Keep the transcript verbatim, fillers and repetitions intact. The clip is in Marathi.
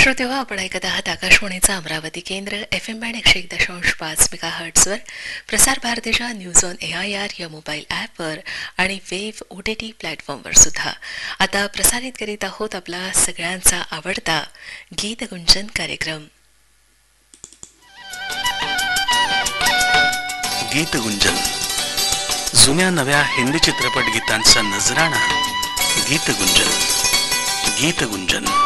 श्रोतेहो, आपण ऐकत आहात आकाशवाणीचा अमरावती केंद्र एफ एम बँड एकशे एक दशांश पाच मेगा हर्ट्सवर, प्रसार भारतीच्या news on A I R या मोबाईल ॲपवर आणि वेव्ह ओ टी टी प्लॅटफॉर्मवर सुद्धा. आता प्रसारित करीत आहोत आपला सगळ्यांचा आवडता गीतगुंजन कार्यक्रम. गीतगुंजन, जुन्या नव्या हिंदी चित्रपट गीतांचा नजराणा. गीतगुंजन गीतगुंजन